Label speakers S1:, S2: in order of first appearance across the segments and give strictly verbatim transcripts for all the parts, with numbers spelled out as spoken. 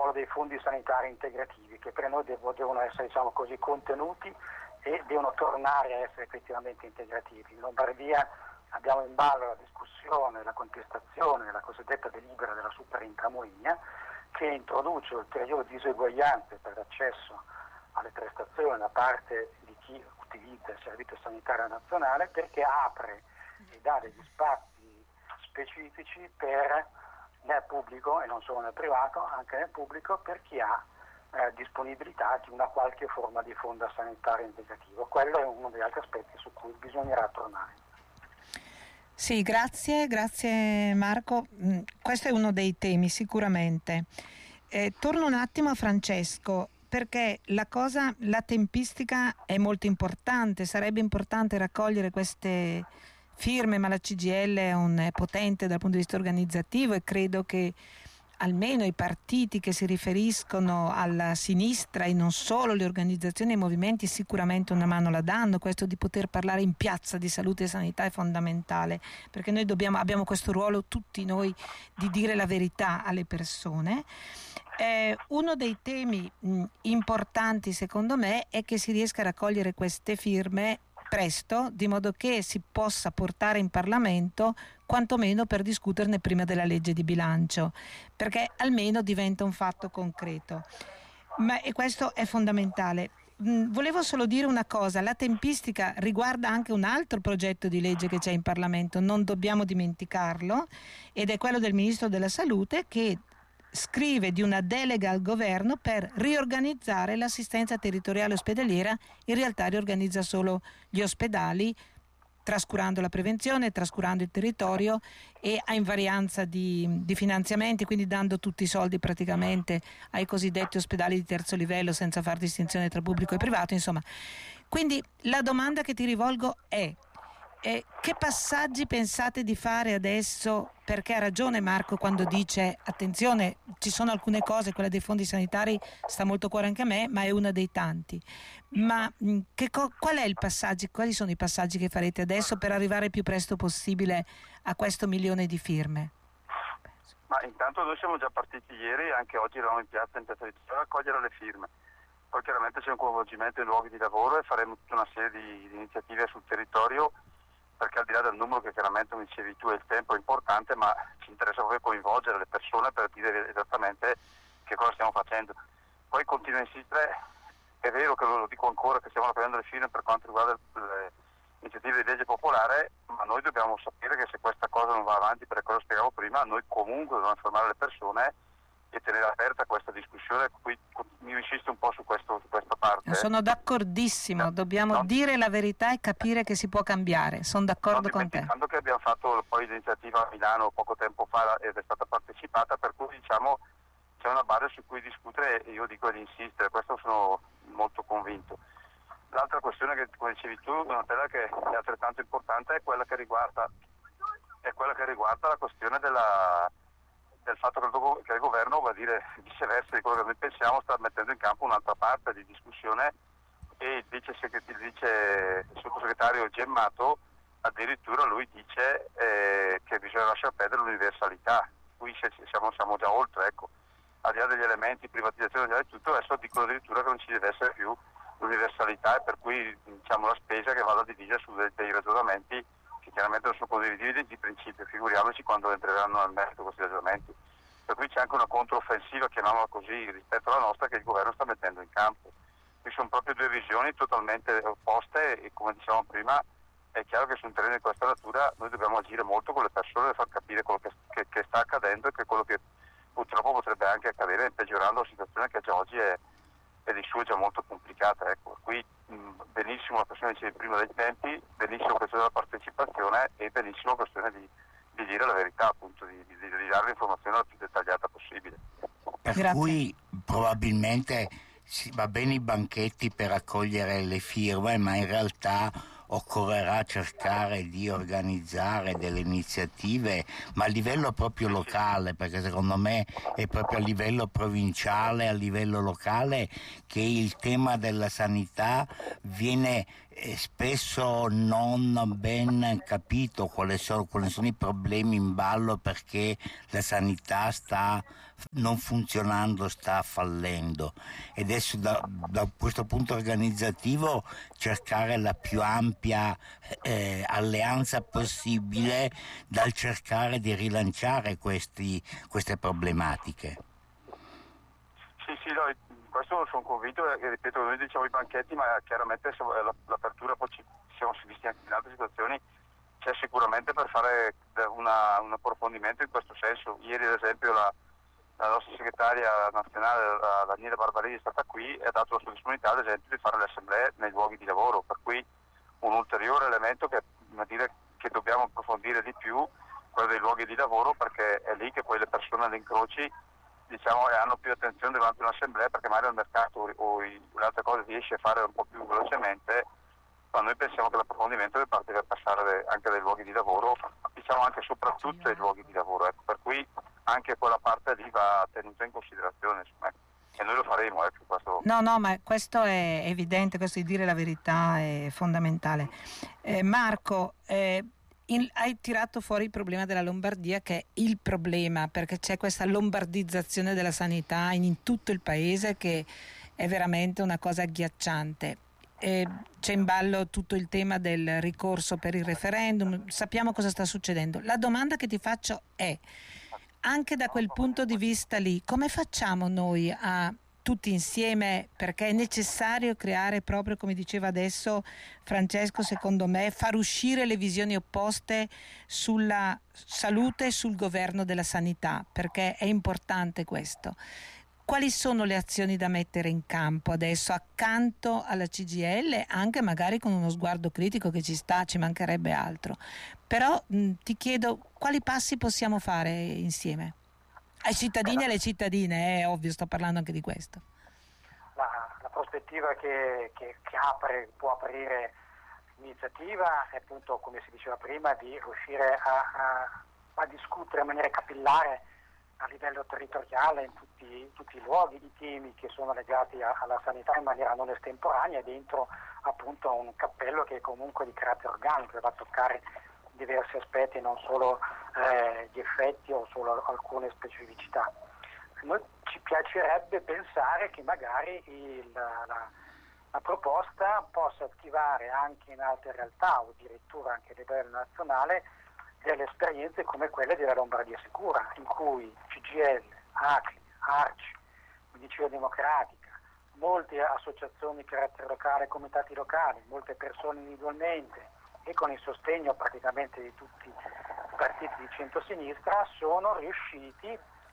S1: quello dei fondi sanitari integrativi, che per noi devo, devono essere, diciamo così, contenuti e devono tornare a essere effettivamente integrativi. In Lombardia abbiamo in ballo la discussione, la contestazione della cosiddetta delibera della Super Intramoenia, che introduce ulteriori diseguaglianze per l'accesso alle prestazioni da parte di chi utilizza il Servizio Sanitario Nazionale, perché apre e dà degli spazi specifici per nel pubblico e non solo nel privato, anche nel pubblico, per chi ha eh, disponibilità di una qualche forma di fondo sanitario integrativo. Quello è uno degli altri aspetti su cui bisognerà tornare.
S2: Sì, grazie, grazie Marco. Questo è uno dei temi sicuramente. Eh, torno un attimo a Francesco, perché la cosa, la tempistica è molto importante, sarebbe importante raccogliere queste firme, ma la C G I L è, un, è potente dal punto di vista organizzativo e credo che almeno i partiti che si riferiscono alla sinistra e non solo, le organizzazioni e i movimenti, sicuramente una mano la danno. Questo di poter parlare in piazza di salute e sanità è fondamentale, perché noi dobbiamo, abbiamo questo ruolo tutti noi di dire la verità alle persone. Eh, uno dei temi mh, importanti secondo me è che si riesca a raccogliere queste firme presto, di modo che si possa portare in Parlamento quantomeno per discuterne prima della legge di bilancio, perché almeno diventa un fatto concreto. Ma, e questo è fondamentale. Mh, volevo solo dire una cosa: la tempistica riguarda anche un altro progetto di legge che c'è in Parlamento, non dobbiamo dimenticarlo, ed è quello del Ministro della Salute, che scrive di una delega al governo per riorganizzare l'assistenza territoriale ospedaliera. In realtà riorganizza solo gli ospedali, trascurando la prevenzione, trascurando il territorio e a invarianza di, di finanziamenti, quindi dando tutti i soldi praticamente ai cosiddetti ospedali di terzo livello senza far distinzione tra pubblico e privato, insomma. Quindi la domanda che ti rivolgo è: Eh, che passaggi pensate di fare adesso? Perché ha ragione Marco quando dice attenzione, ci sono alcune cose, quella dei fondi sanitari sta molto a cuore anche a me, ma è una dei tanti. Ma mh, che co- qual è il passaggio, quali sono i passaggi che farete adesso per arrivare il più presto possibile a questo milione di firme?
S3: Ma intanto noi siamo già partiti ieri, anche oggi eravamo in piazza in piazza di a raccogliere le firme. Poi chiaramente c'è un coinvolgimento in luoghi di lavoro e faremo tutta una serie di, di iniziative sul territorio, perché al di là del numero, che chiaramente come dicevi tu, il tempo è importante, ma ci interessa proprio coinvolgere le persone per dire esattamente che cosa stiamo facendo. Poi continuo a insistere, è vero che lo dico ancora, che stiamo raccogliendo le firme per quanto riguarda le iniziative di legge popolare, ma noi dobbiamo sapere che se questa cosa non va avanti, per cosa spiegavo prima, noi comunque dobbiamo informare le persone e tenere aperta questa discussione. Qui io insisto un po' su, questo, su questa parte.
S2: Sono d'accordissimo, no, dobbiamo
S3: no,
S2: dire la verità e capire che si può cambiare, sono d'accordo con te.
S3: Che abbiamo fatto poi l'iniziativa a Milano poco tempo fa ed è stata partecipata, per cui diciamo c'è una base su cui discutere e io dico di insistere, questo sono molto convinto. L'altra questione che, come dicevi tu, Donatella, che è altrettanto importante, è quella che riguarda è quella che riguarda la questione della del fatto che il, che il governo, va a dire viceversa di quello che noi pensiamo, sta mettendo in campo un'altra parte di discussione, e il vice, il vice sottosegretario Gemmato addirittura lui dice eh, che bisogna lasciare perdere l'universalità. Qui siamo, siamo già oltre, ecco, al di là degli elementi privatizzazione e tutto, adesso dicono addirittura che non ci deve essere più l'universalità, e per cui diciamo la spesa che vada divisa su dei, dei ragionamenti che chiaramente non sono condivisibili di principio, figuriamoci quando entreranno nel merito questi ragionamenti. Per cui c'è anche una controffensiva, chiamiamola così, rispetto alla nostra, che il governo sta mettendo in campo. Qui sono proprio due visioni totalmente opposte e, come dicevamo prima, è chiaro che su un terreno di questa natura noi dobbiamo agire molto con le persone e far capire quello che, che, che sta accadendo e che quello che purtroppo potrebbe anche accadere, peggiorando la situazione che già oggi è, è di suo già molto complicata. Ecco. Qui mh, benissimo la questione dicevi prima dei tempi, benissimo la questione della partecipazione e benissimo la questione di, di dire la verità, appunto, di, di, di dare l'informazione la più dettagliata possibile.
S4: Per
S2: Grazie.
S4: Cui probabilmente si va bene i banchetti per raccogliere le firme, ma in realtà occorrerà cercare di organizzare delle iniziative, ma a livello proprio locale, perché secondo me è proprio a livello provinciale, a livello locale, che il tema della sanità viene e spesso non ben capito quali sono, quali sono i problemi in ballo, perché la sanità sta non funzionando, sta fallendo, e adesso da, da questo punto organizzativo cercare la più ampia eh, alleanza possibile, dal cercare di rilanciare questi, queste problematiche.
S3: Sì, sì, no, questo sono convinto, e ripeto, noi diciamo i banchetti, ma chiaramente se l'apertura, poi ci siamo visti anche in altre situazioni, c'è sicuramente per fare una, un approfondimento in questo senso. Ieri ad esempio la, la nostra segretaria nazionale, la Daniela Barbarini, è stata qui e ha dato la sua disponibilità ad esempio di fare le assemblee nei luoghi di lavoro, per cui un ulteriore elemento che, dire, che dobbiamo approfondire di più, quello dei luoghi di lavoro, perché è lì che poi le persone all'incroci, diciamo, hanno più attenzione durante un'assemblea, perché magari il mercato o le altre cose riesce a fare un po' più velocemente, ma noi pensiamo che l'approfondimento deve partire per passare anche dai luoghi di lavoro, diciamo anche soprattutto ai luoghi di lavoro, ecco, per cui anche quella parte lì va tenuta in considerazione, insomma, e noi lo faremo. Ecco, questo...
S2: No, no, ma questo è evidente, questo di dire la verità è fondamentale. Eh, Marco, eh, In, hai tirato fuori il problema della Lombardia, che è il problema, perché c'è questa lombardizzazione della sanità in, in tutto il paese, che è veramente una cosa agghiacciante. E c'è in ballo tutto il tema del ricorso per il referendum, sappiamo cosa sta succedendo. La domanda che ti faccio è, anche da quel punto di vista lì, come facciamo noi a tutti insieme, perché è necessario creare, proprio come diceva adesso Francesco, secondo me, far uscire le visioni opposte sulla salute e sul governo della sanità, perché è importante questo. Quali sono le azioni da mettere in campo adesso accanto alla C G I L, anche magari con uno sguardo critico, che ci sta, ci mancherebbe altro, però mh, ti chiedo quali passi possiamo fare insieme? Ai cittadini e alle cittadine, è ovvio, sto parlando anche di questo.
S1: La, la prospettiva che, che, che apre, può aprire l'iniziativa è appunto, come si diceva prima, di riuscire a, a, a discutere in maniera capillare a livello territoriale in tutti, in tutti i luoghi i temi che sono legati a, alla sanità in maniera non estemporanea, dentro appunto un cappello che è comunque di carattere organico, che va a toccare diversi aspetti, non solo eh, gli effetti o solo alcune specificità. Noi ci piacerebbe pensare che magari il, la, la proposta possa attivare anche in altre realtà o addirittura anche a livello nazionale delle esperienze come quelle della Lombardia Sicura, in cui C G I L, A C L I, A R C I, Medicina Democratica, molte associazioni di carattere locale, comitati locali, molte persone individualmente e con il sostegno praticamente di tutti i partiti di centrosinistra sono riusciti,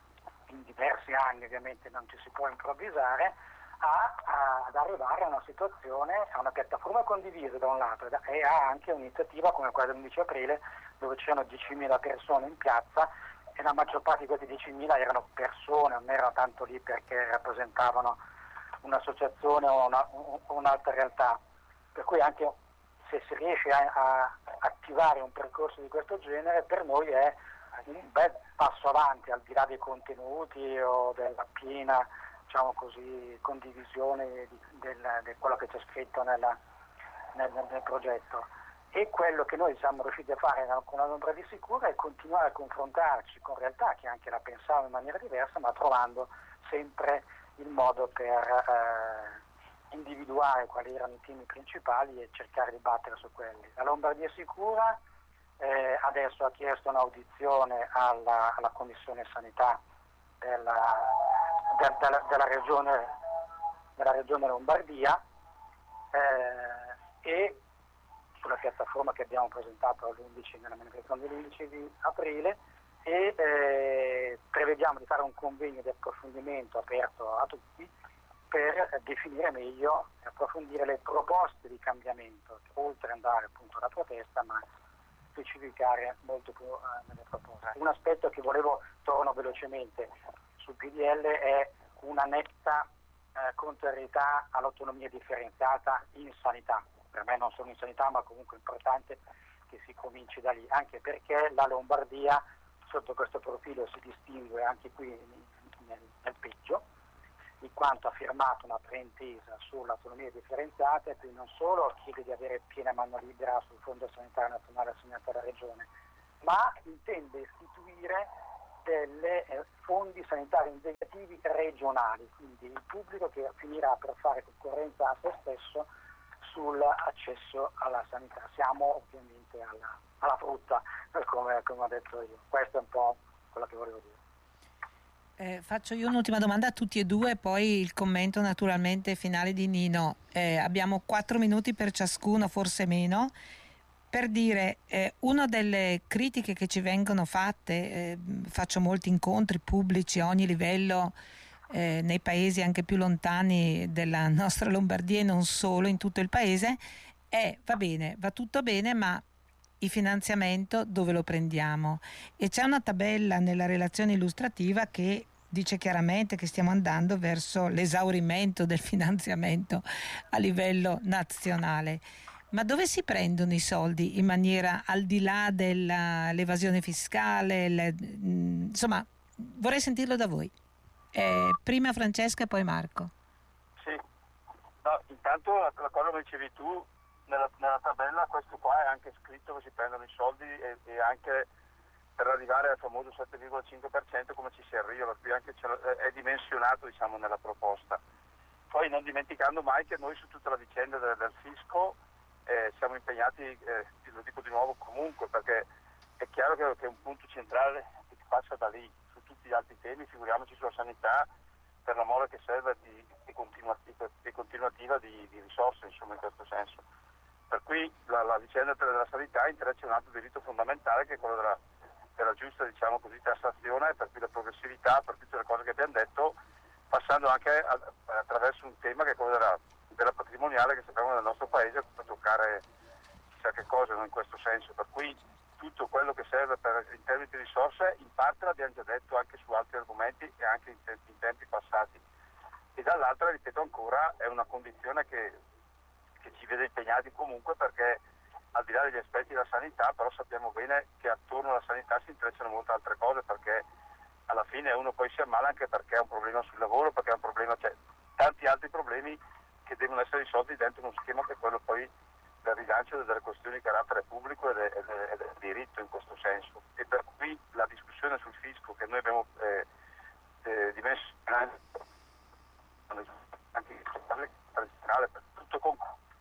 S1: in diversi anni ovviamente non ci si può improvvisare, a, a, ad arrivare a una situazione, a una piattaforma condivisa da un lato e a anche un'iniziativa come quella dell'undici aprile, dove c'erano diecimila persone in piazza e la maggior parte di queste diecimila erano persone, non erano tanto lì perché rappresentavano un'associazione o, una, o un'altra realtà, per cui anche se si riesce a, a attivare un percorso di questo genere, per noi è un bel passo avanti, al di là dei contenuti o della piena, diciamo così, condivisione di, del, di quello che c'è scritto nella, nel, nel progetto. E quello che noi siamo riusciti a fare con la Lombardia Sicura è continuare a confrontarci con realtà che anche la pensavano in maniera diversa, ma trovando sempre il modo per eh, individuare quali erano i temi principali e cercare di battere su quelli. La Lombardia Sicura eh, adesso ha chiesto un'audizione alla, alla Commissione Sanità della, de, della, della, regione, della regione Lombardia eh, e sulla piattaforma che abbiamo presentato all'undici, nella manifestazione dell'undici di aprile, e eh, prevediamo di fare un convegno di approfondimento aperto a tutti per definire meglio e approfondire le proposte di cambiamento, oltre ad andare appunto alla protesta, ma specificare molto più eh, nelle proposte. Un aspetto che volevo, torno velocemente, sul P D L è una netta eh, contrarietà all'autonomia differenziata in sanità. Per me non solo in sanità, ma comunque è importante che si cominci da lì, anche perché la Lombardia sotto questo profilo si distingue anche qui nel, nel peggio. di quanto ha firmato una preintesa sull'autonomia differenziata, e quindi non solo chiede di avere piena mano libera sul Fondo Sanitario Nazionale assegnato alla Regione, ma intende istituire delle eh, fondi sanitari integrativi regionali, quindi il pubblico che finirà per fare concorrenza a se stesso sull'accesso alla sanità. Siamo ovviamente alla, alla frutta, come, come ho detto io. Questo è un po' quello che volevo dire.
S2: Eh, faccio io un'ultima domanda a tutti e due, poi il commento naturalmente finale di Nino. Eh, abbiamo quattro minuti per ciascuno, forse meno, per dire eh, una delle critiche che ci vengono fatte. Eh, faccio molti incontri pubblici a ogni livello eh, nei paesi anche più lontani della nostra Lombardia e non solo, in tutto il paese, è va bene, va tutto bene, ma il finanziamento dove lo prendiamo? E c'è una tabella nella relazione illustrativa che dice chiaramente che stiamo andando verso l'esaurimento del finanziamento a livello nazionale. Ma dove si prendono i soldi in maniera al di là dell'evasione fiscale? Le, insomma, vorrei sentirlo da voi. Eh, prima Francesca e poi Marco.
S3: Sì, no, intanto la, la cosa che dicevi tu, nella, nella tabella questo qua è anche scritto che si prendono i soldi e, e anche per arrivare al famoso sette virgola cinque per cento come ci si arriva, per cui anche è dimensionato, diciamo, nella proposta. Poi non dimenticando mai che noi su tutta la vicenda del, del fisco eh, siamo impegnati, eh, lo dico di nuovo comunque, perché è chiaro che, che è un punto centrale che passa da lì. Su tutti gli altri temi, figuriamoci sulla sanità, per la mole che serve di, di, continuativa, di continuativa di, di risorse, insomma, in questo senso. Per cui la, la vicenda della sanità intreccia un altro diritto fondamentale che è quello della, della giusta, diciamo così, tassazione, per cui la progressività, per tutte le cose che abbiamo detto, passando anche a, attraverso un tema che è quello della, della patrimoniale, che sappiamo nel nostro paese può toccare chissà che cosa, no, in questo senso. Per cui tutto quello che serve per, in termini di risorse, in parte l'abbiamo già detto anche su altri argomenti e anche in tempi, in tempi passati. E dall'altra, ripeto ancora, è una condizione che, che ci vede impegnati comunque, perché al di là degli aspetti della sanità, però sappiamo bene che attorno alla sanità si intrecciano molte altre cose, perché alla fine uno poi si ammala anche perché ha un problema sul lavoro, perché ha un problema, cioè tanti altri problemi che devono essere risolti dentro uno schema che è quello poi del rilancio delle questioni di carattere pubblico e del, del, del diritto in questo senso. E per cui la discussione sul fisco che noi abbiamo eh, eh, dimesso anche tradizionale per tutto con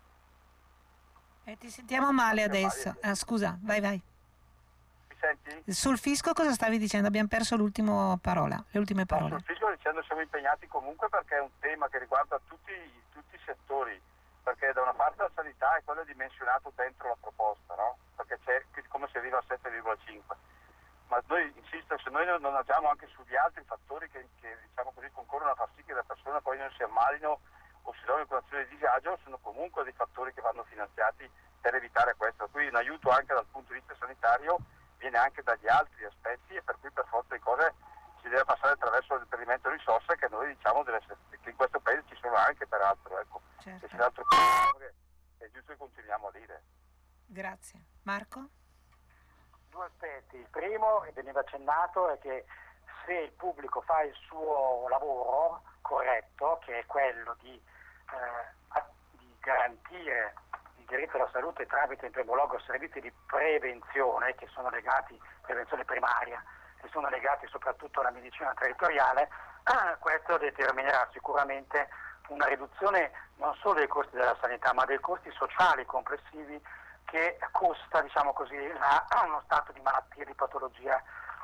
S2: Eh, ti sentiamo male adesso. Ah, scusa, vai vai.
S3: Mi senti?
S2: Sul fisco cosa stavi dicendo? Abbiamo perso l'ultima parola, le ultime parole.
S3: No, sul fisco dicendo siamo impegnati comunque perché è un tema che riguarda tutti, tutti i settori, perché da una parte la sanità è quello dimensionato dentro la proposta, no? Perché c'è come si arriva a sette virgola cinque. Ma noi, insisto, se noi non agiamo anche sugli altri fattori che, che diciamo così, concorrono a far sì che le persone poi non si ammalino o si trovino in condizioni di disagio, sono comunque dei fattori che vanno finanziati per evitare questo. Qui un aiuto anche dal punto di vista sanitario viene anche dagli altri aspetti, e per cui per forza di cose si deve passare attraverso il reperimento di risorse che noi diciamo deve essere, che in questo paese ci sono anche peraltro, ecco.
S2: Certo.
S3: Se c'è altro che è giusto che continuiamo a dire.
S2: Grazie. Marco?
S1: Due aspetti. Il primo, e veniva accennato, è che se il pubblico fa il suo lavoro corretto, che è quello di, eh, di garantire il diritto alla salute tramite in primo luogo servizi di prevenzione che sono legati, prevenzione primaria, che sono legati soprattutto alla medicina territoriale, eh, questo determinerà sicuramente una riduzione non solo dei costi della sanità, ma dei costi sociali complessivi che costa, diciamo così, la, uno stato di malattia, di patologia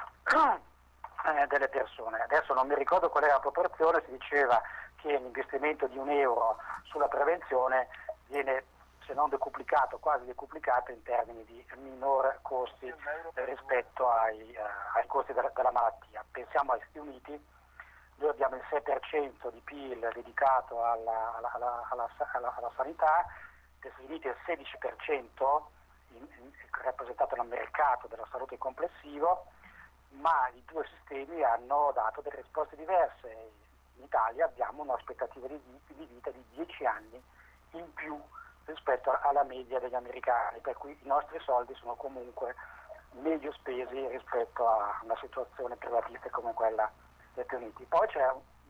S1: eh, delle persone. Adesso non mi ricordo qual è la proporzione, si diceva che l'investimento di un euro sulla prevenzione viene, se non decuplicato, quasi decuplicato in termini di minor costi rispetto ai, eh, ai costi della, della malattia. Pensiamo agli Stati Uniti, noi abbiamo il sei per cento di P I L dedicato alla, alla, alla, alla, alla, alla sanità, negli Stati Uniti è il sedici per cento in, in, rappresentato dal mercato della salute complessivo, ma i due sistemi hanno dato delle risposte diverse. In Italia abbiamo un'aspettativa di, di vita di dieci anni in più rispetto alla media degli americani, per cui i nostri soldi sono comunque meglio spesi rispetto a una situazione privatista come quella degli Stati Uniti. Poi c'è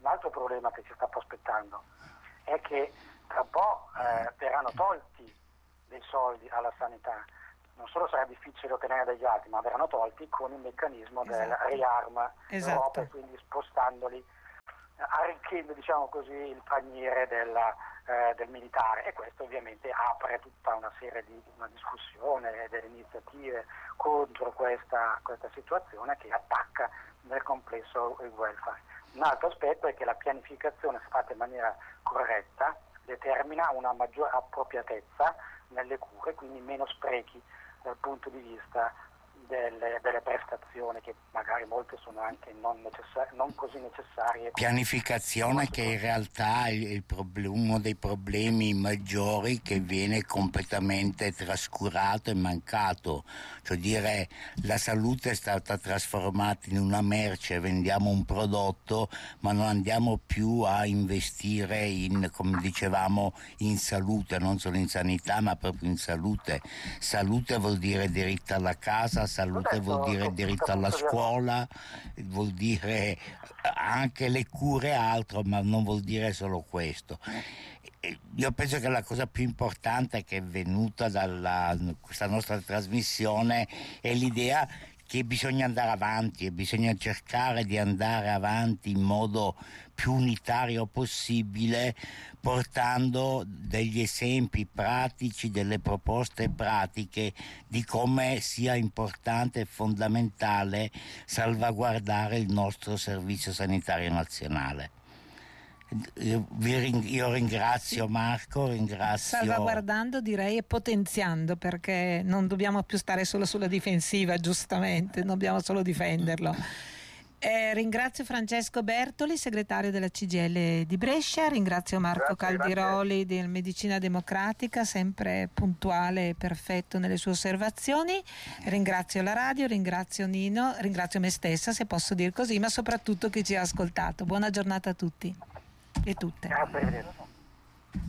S1: un altro problema che ci sta prospettando è che tra un po' eh, verranno tolti dei soldi alla sanità. Non solo sarà difficile ottenere degli altri, ma verranno tolti con il meccanismo
S2: esatto.
S1: del riarm
S2: esatto.
S1: Europa, e quindi spostandoli, arricchendo, diciamo così, il paniere della, eh, del militare, e questo ovviamente apre tutta una serie di una discussione e delle iniziative contro questa, questa situazione che attacca nel complesso il welfare. Un altro aspetto è che la pianificazione, se fatta in maniera corretta, determina una maggiore appropriatezza nelle cure, quindi meno sprechi dal punto di vista delle, delle prestazioni, che magari molte sono anche non, necessar- non così necessarie.
S4: Pianificazione che in realtà è il proble- uno dei problemi maggiori, che viene completamente trascurato e mancato. Cioè dire, la salute è stata trasformata in una merce, vendiamo un prodotto ma non andiamo più a investire in, come dicevamo, in salute, non solo in sanità ma proprio in salute. Salute vuol dire diritto alla casa, salute vuol dire diritto alla scuola, vuol dire anche le cure e altro, ma non vuol dire solo questo. Io penso che la cosa più importante che è venuta da questa nostra trasmissione è l'idea che bisogna andare avanti e bisogna cercare di andare avanti in modo più unitario possibile, portando degli esempi pratici, delle proposte pratiche di come sia importante e fondamentale salvaguardare il nostro servizio sanitario nazionale. Io, io ringrazio Marco, ringrazio...
S2: Salvaguardando, direi, e potenziando, perché non dobbiamo più stare solo sulla difensiva, giustamente, non dobbiamo solo difenderlo. Eh, ringrazio Francesco Bertoli, segretario della C G I L di Brescia, ringrazio Marco
S3: Grazie,
S2: Caldiroli di Medicina Democratica, sempre puntuale e perfetto nelle sue osservazioni, ringrazio la radio, ringrazio Nino, ringrazio me stessa, se posso dire così, ma soprattutto chi ci ha ascoltato. Buona giornata a tutti e tutte.
S1: Grazie.